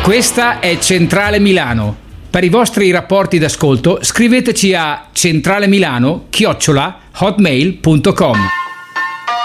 Questa è Centrale Milano. Per i vostri rapporti d'ascolto scriveteci a centralemilano@hotmail.com.